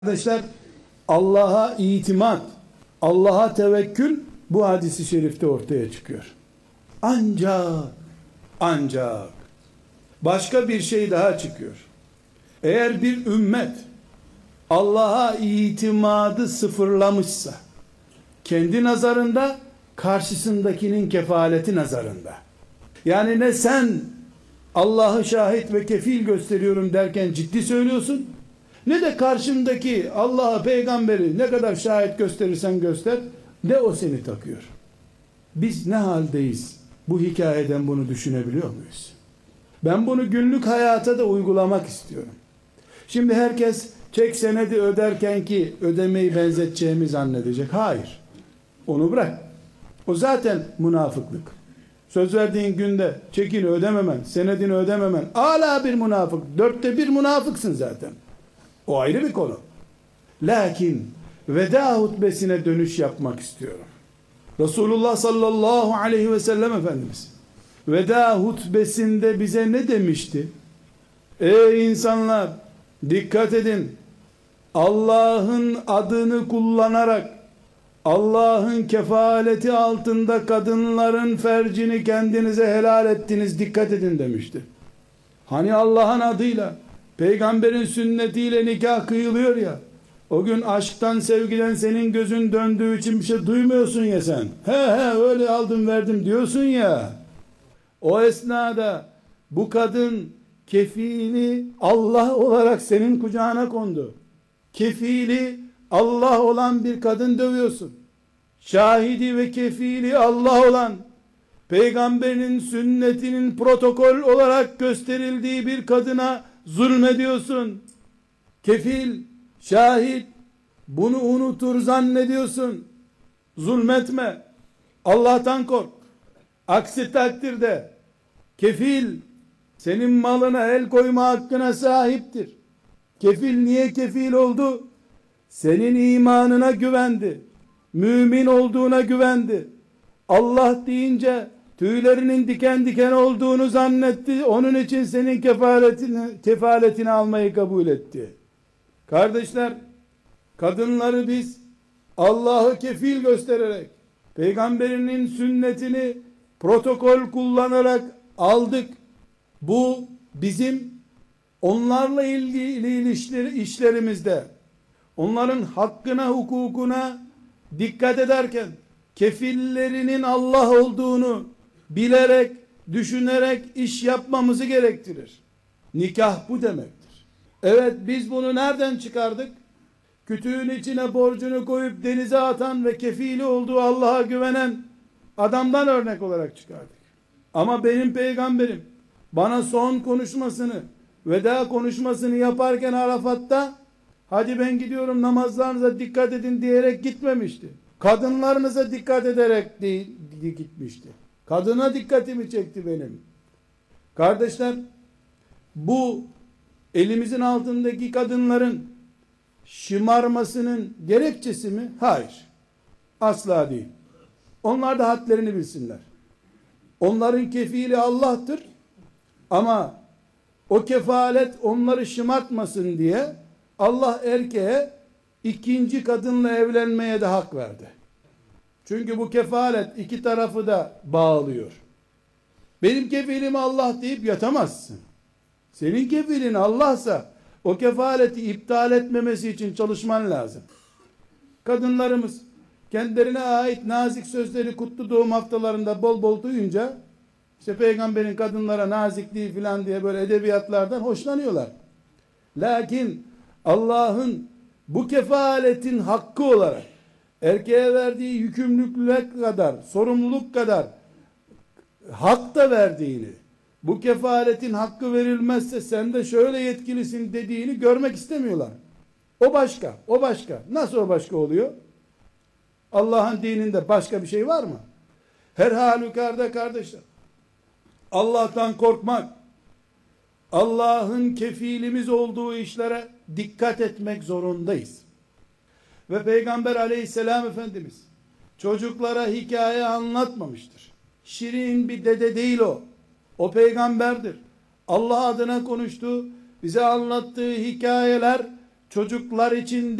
Arkadaşlar, Allah'a itimat, Allah'a tevekkül bu hadisi şerifte ortaya çıkıyor. Ancak başka bir şey daha çıkıyor. Eğer bir ümmet Allah'a itimadı sıfırlamışsa, kendi nazarında, karşısındakinin kefaleti nazarında, yani ne sen Allah'ı şahit ve kefil gösteriyorum derken ciddi söylüyorsun, ne de karşımdaki Allah'a, peygamberi ne kadar şahit gösterirsen göster, de o seni takıyor. Biz ne haldeyiz? Bu hikayeden bunu düşünebiliyor muyuz? Ben bunu günlük hayata da uygulamak istiyorum. Şimdi herkes çek senedi öderken ki ödemeyi benzeteceğimi zannedecek. Hayır. Onu bırak. O zaten münafıklık. Söz verdiğin günde çekini ödememen, senedini ödememen âlâ bir münafık. 1/4 münafıksın zaten. O ayrı bir konu. Lakin veda hutbesine dönüş yapmak istiyorum. Resulullah sallallahu aleyhi ve sellem Efendimiz veda hutbesinde bize ne demişti? Ey insanlar, dikkat edin. Allah'ın adını kullanarak Allah'ın kefaleti altında kadınların fercini kendinize helal ettiniz, dikkat edin demişti. Hani Allah'ın adıyla, peygamberin sünnetiyle nikah kıyılıyor ya, o gün aşktan, sevgiden senin gözün döndüğü için bir şey duymuyorsun ya sen. He öyle aldım verdim diyorsun ya. O esnada bu kadın kefili Allah olarak senin kucağına kondu. Kefili Allah olan bir kadın dövüyorsun. Şahidi ve kefili Allah olan, peygamberinin sünnetinin protokol olarak gösterildiği bir kadına zulmediyorsun. Kefil, şahit, bunu unutur zannediyorsun. Zulmetme. Allah'tan kork. Aksi takdirde kefil senin malına el koyma hakkına sahiptir. Kefil niye kefil oldu? Senin imanına güvendi. Mümin olduğuna güvendi. Allah deyince tüylerinin diken diken olduğunu zannetti. Onun için senin kefaletini almayı kabul etti. Kardeşler, kadınları biz Allah'ı kefil göstererek, peygamberinin sünnetini protokol kullanarak aldık. Bu bizim onlarla ilgili işlerimizde, onların hakkına, hukukuna dikkat ederken, kefillerinin Allah olduğunu bilerek, düşünerek iş yapmamızı gerektirir. Nikah bu demektir. Evet, biz bunu nereden çıkardık? Kütüğün içine borcunu koyup denize atan ve kefili olduğu Allah'a güvenen adamdan örnek olarak çıkardık. Ama benim peygamberim bana son konuşmasını, veda konuşmasını yaparken Arafat'ta, hadi ben gidiyorum namazlarınıza dikkat edin diyerek gitmemişti. Kadınlarınıza dikkat ederek gitmişti. Kadına dikkatimi çekti benim. Kardeşler, bu elimizin altındaki kadınların şımarmasının gerekçesi mi? Hayır. Asla değil. Onlar da hadlerini bilsinler. Onların kefili Allah'tır. Ama o kefalet onları şımartmasın diye Allah erkeğe ikinci kadınla evlenmeye de hak verdi. Çünkü bu kefalet iki tarafı da bağlıyor. Benim kefilim Allah deyip yatamazsın. Senin kefilin Allah'sa o kefaleti iptal etmemesi için çalışman lazım. Kadınlarımız kendilerine ait nazik sözleri kutlu doğum haftalarında bol bol duyunca, işte peygamberin kadınlara nazikliği filan diye böyle edebiyatlardan hoşlanıyorlar. Lakin Allah'ın bu kefaletin hakkı olarak erkeğe verdiği yükümlülük kadar, sorumluluk kadar hak da verdiğini, bu kefaletin hakkı verilmezse sen de şöyle yetkilisin dediğini görmek istemiyorlar. O başka, o başka. Nasıl o başka oluyor? Allah'ın dininde başka bir şey var mı? Her halükarda kardeşler, Allah'tan korkmak, Allah'ın kefilimiz olduğu işlere dikkat etmek zorundayız. Ve Peygamber aleyhisselam Efendimiz çocuklara hikaye anlatmamıştır. Şirin bir dede değil o. O peygamberdir. Allah adına konuştu. Bize anlattığı hikayeler çocuklar için